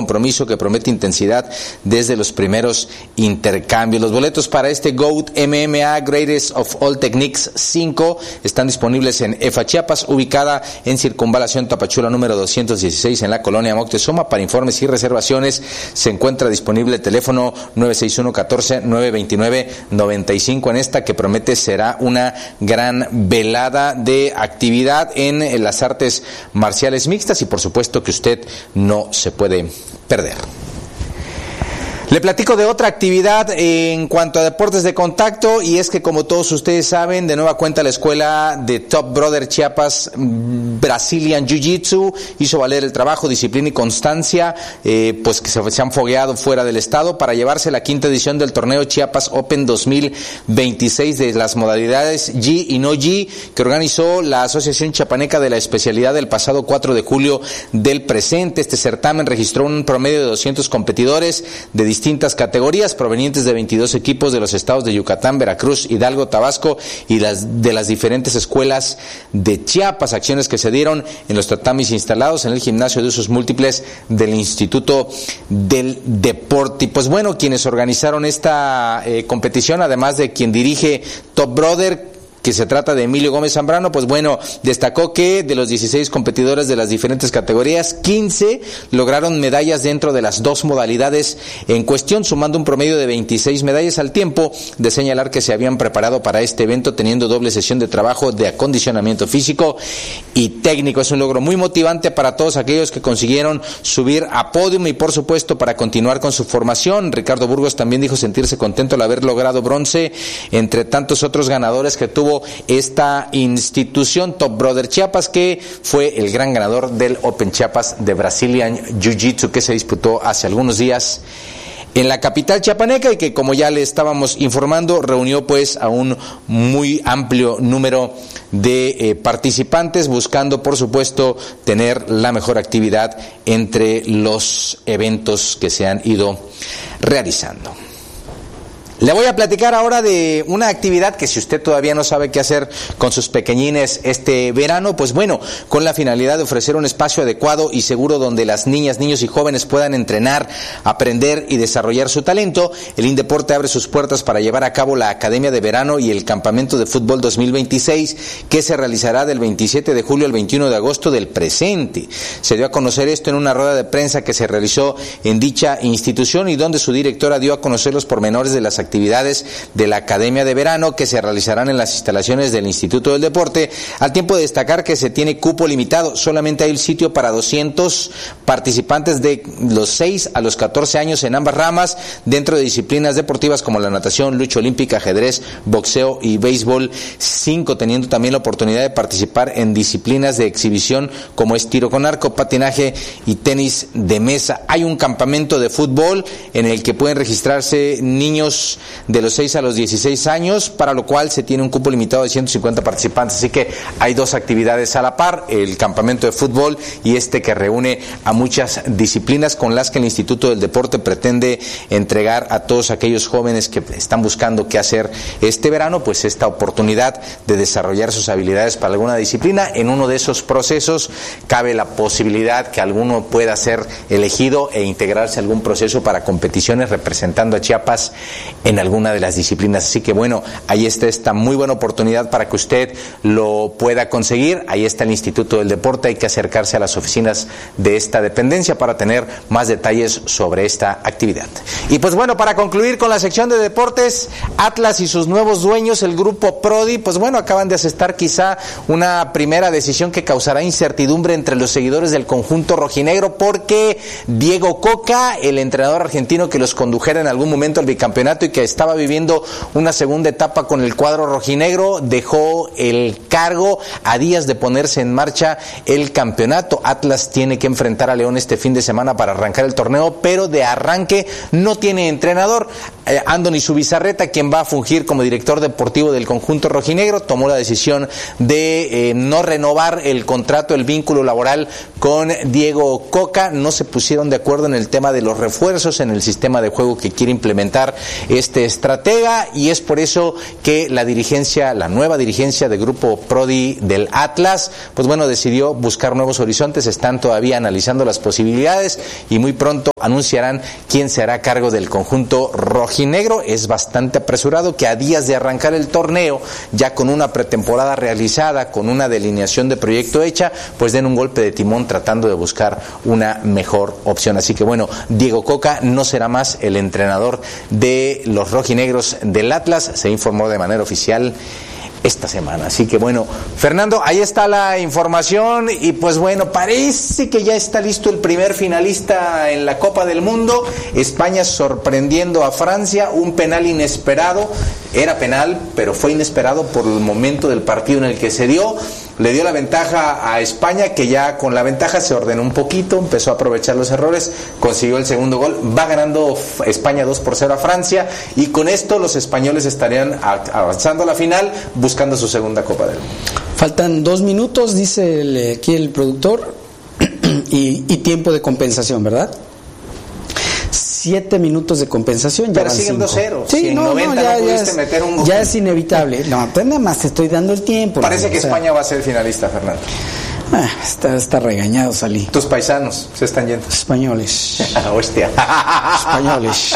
compromiso que promete intensidad desde los primeros intercambios. Los boletos para este GOAT MMA Greatest of All Techniques 5 están disponibles en EFA Chiapas, ubicada en Circunvalación Tapachula número 216 en la colonia Moctezuma. Para informes y reservaciones se encuentra disponible el teléfono 961-14-929-95 en esta que promete será una gran velada de actividad en las artes marciales mixtas y por supuesto que usted no se puede perder. Le platico de otra actividad en cuanto a deportes de contacto y es que como todos ustedes saben, de nueva cuenta la escuela de Top Brother Chiapas Brazilian Jiu-Jitsu hizo valer el trabajo, disciplina y constancia, pues que se han fogueado fuera del estado para llevarse la quinta edición del torneo Chiapas Open 2026 de las modalidades Gi y no Gi que organizó la Asociación Chiapaneca de la Especialidad el pasado 4 de julio del presente. Este certamen registró un promedio de 200 competidores de distintas categorías provenientes de 22 equipos de los estados de Yucatán, Veracruz, Hidalgo, Tabasco y de las diferentes escuelas de Chiapas, acciones que se dieron en los tatamis instalados en el gimnasio de usos múltiples del Instituto del Deporte. Y pues bueno, quienes organizaron esta competición, además de quien dirige Top Brother, que se trata de Emilio Gómez Zambrano, pues bueno, destacó que de los 16 competidores de las diferentes categorías, 15 lograron medallas dentro de las dos modalidades en cuestión, sumando un promedio de 26 medallas al tiempo de señalar que se habían preparado para este evento teniendo doble sesión de trabajo de acondicionamiento físico y técnico. Es un logro muy motivante para todos aquellos que consiguieron subir a podium y por supuesto para continuar con su formación. Ricardo Burgos también dijo sentirse contento al haber logrado bronce entre tantos otros ganadores que tuvo esta institución Top Brother Chiapas, que fue el gran ganador del Open Chiapas de Brazilian Jiu-Jitsu que se disputó hace algunos días en la capital chiapaneca y que, como ya le estábamos informando, reunió pues a un muy amplio número de participantes, buscando por supuesto tener la mejor actividad entre los eventos que se han ido realizando. Le voy a platicar ahora de una actividad que si usted todavía no sabe qué hacer con sus pequeñines este verano, pues bueno, con la finalidad de ofrecer un espacio adecuado y seguro donde las niñas, niños y jóvenes puedan entrenar, aprender y desarrollar su talento, el Indeporte abre sus puertas para llevar a cabo la Academia de Verano y el Campamento de Fútbol 2026, que se realizará del 27 de julio al 21 de agosto del presente. Se dio a conocer esto en una rueda de prensa que se realizó en dicha institución y donde su directora dio a conocer los pormenores de las actividades de la Academia de Verano que se realizarán en las instalaciones del Instituto del Deporte, al tiempo de destacar que se tiene cupo limitado. Solamente hay el sitio para 200 participantes de los 6 a los 14 años en ambas ramas, dentro de disciplinas deportivas como la natación, lucha olímpica, ajedrez, boxeo y béisbol 5, teniendo también la oportunidad de participar en disciplinas de exhibición como es tiro con arco, patinaje y tenis de mesa. Hay un campamento de fútbol en el que pueden registrarse niños de los 6 a los 16 años, para lo cual se tiene un cupo limitado de 150 participantes, así que hay dos actividades a la par, el campamento de fútbol y este que reúne a muchas disciplinas con las que el Instituto del Deporte pretende entregar a todos aquellos jóvenes que están buscando qué hacer este verano, pues esta oportunidad de desarrollar sus habilidades para alguna disciplina. En uno de esos procesos cabe la posibilidad que alguno pueda ser elegido e integrarse a algún proceso para competiciones representando a Chiapas en alguna de las disciplinas. Así que bueno, ahí está esta muy buena oportunidad para que usted lo pueda conseguir. Ahí está el Instituto del Deporte, hay que acercarse a las oficinas de esta dependencia para tener más detalles sobre esta actividad. Y pues bueno, para concluir con la sección de deportes, Atlas y sus nuevos dueños, el grupo Prodi, pues bueno, acaban de asestar quizá una primera decisión que causará incertidumbre entre los seguidores del conjunto rojinegro, porque Diego Coca, el entrenador argentino que los condujera en algún momento al bicampeonato y que estaba viviendo una segunda etapa con el cuadro rojinegro, dejó el cargo a días de ponerse en marcha el campeonato. Atlas tiene que enfrentar a León este fin de semana para arrancar el torneo, pero de arranque no tiene entrenador. Andoni Zubizarreta, quien va a fungir como director deportivo del conjunto rojinegro, tomó la decisión de no renovar el contrato, el vínculo laboral con Diego Coca. No se pusieron de acuerdo en el tema de los refuerzos, en el sistema de juego que quiere implementar este estratega, y es por eso que la nueva dirigencia del grupo Prodi del Atlas, pues bueno, decidió buscar nuevos horizontes. Están todavía analizando las posibilidades y muy pronto anunciarán quién será a cargo del conjunto rojinegro. Es bastante apresurado que a días de arrancar el torneo, ya con una pretemporada realizada, con una delineación de proyecto hecha, pues den un golpe de timón tratando de buscar una mejor opción. Así que bueno, Diego Coca no será más el entrenador de los rojinegros del Atlas, se informó de manera oficial esta semana. Así que bueno, Fernando, ahí está la información y pues bueno, parece que ya está listo el primer finalista en la Copa del Mundo. España sorprendiendo a Francia, un penal inesperado, era penal, pero fue inesperado por el momento del partido en el que se dio. Le dio la ventaja a España, que ya con la ventaja se ordenó un poquito, empezó a aprovechar los errores, consiguió el segundo gol, va ganando España 2-0 a Francia, y con esto los españoles estarían avanzando a la final, buscando su segunda Copa del Mundo. Faltan 2 minutos, dice aquí el productor, y tiempo de compensación, ¿verdad? 7 minutos de compensación. Pero siguen 2-0. Sí, si en 90 no pudiste meter un gol. Ya es inevitable. No, pues nada más te estoy dando el tiempo. Parece que España va a ser finalista, Fernando. Está regañado, Salí. Tus paisanos se están yendo. Españoles. Hostia. Españoles.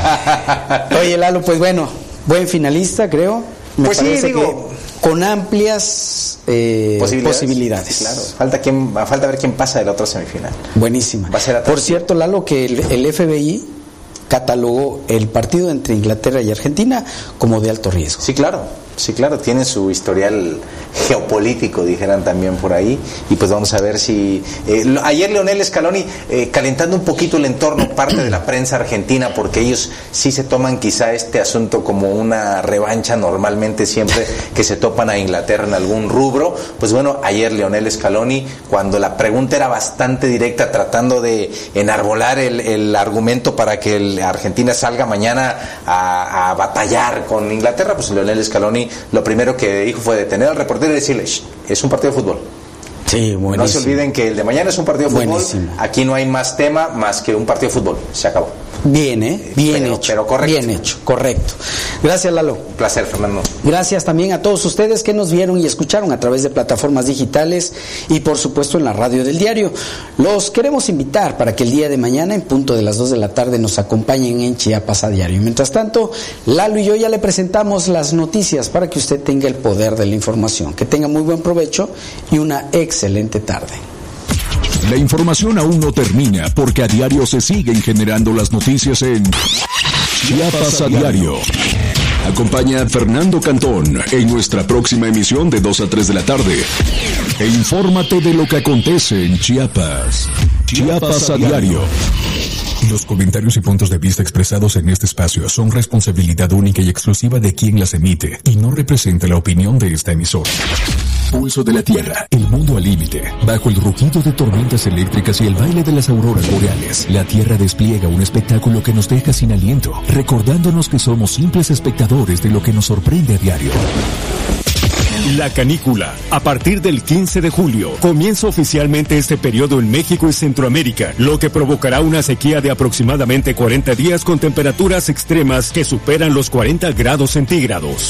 Oye, Lalo, pues bueno, buen finalista, creo. Me pues sí, digo, con amplias posibilidades. Claro, falta ver quién pasa de la otra semifinal. Buenísima. Va a ser por cierto, Lalo, que el FBI catalogó el partido entre Inglaterra y Argentina como de alto riesgo. Sí, claro, tiene su historial geopolítico, dijeran también por ahí, y pues vamos a ver si... ayer Leonel Scaloni, calentando un poquito el entorno, parte de la prensa argentina, porque ellos sí se toman quizá este asunto como una revancha normalmente siempre que se topan a Inglaterra en algún rubro. Pues bueno, ayer Leonel Scaloni, cuando la pregunta era bastante directa, tratando de enarbolar el argumento para que Argentina salga mañana a batallar con Inglaterra, pues Leonel Scaloni lo primero que dijo fue detener al reportero y decirle: es un partido de fútbol. Sí, buenísimo. No se olviden que el de mañana es un partido de fútbol. Buenísimo. Aquí no hay más tema más que un partido de fútbol. Se acabó. Bien hecho. Pero correcto. Bien hecho, correcto. Gracias, Lalo. Un placer, Fernando. Gracias también a todos ustedes que nos vieron y escucharon a través de plataformas digitales y por supuesto en la radio del diario. Los queremos invitar para que el día de mañana en punto de las 2 de la tarde nos acompañen en Chiapas a diario. Mientras tanto, Lalo y yo ya le presentamos las noticias para que usted tenga el poder de la información. Que tenga muy buen provecho y una excelente tarde. La información aún no termina porque a diario se siguen generando las noticias en Chiapas a diario. Acompaña a Fernando Cantón en nuestra próxima emisión de 2 a 3 de la tarde. E infórmate de lo que acontece en Chiapas. Chiapas a diario. Los comentarios y puntos de vista expresados en este espacio son responsabilidad única y exclusiva de quien las emite y no representa la opinión de esta emisora. Pulso de la Tierra, el mundo al límite. Bajo el rugido de tormentas eléctricas y el baile de las auroras boreales, la Tierra despliega un espectáculo que nos deja sin aliento, recordándonos que somos simples espectadores de lo que nos sorprende a diario. La canícula. A partir del 15 de julio, comienza oficialmente este periodo en México y Centroamérica, lo que provocará una sequía de aproximadamente 40 días con temperaturas extremas que superan los 40 grados centígrados.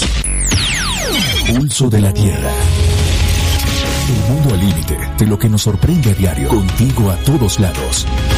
Pulso de la Tierra. El mundo al límite de lo que nos sorprende a diario, contigo a todos lados.